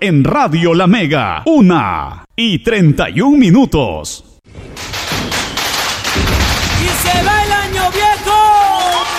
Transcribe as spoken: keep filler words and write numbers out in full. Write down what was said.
en Radio La Mega, una y treinta y un minutos.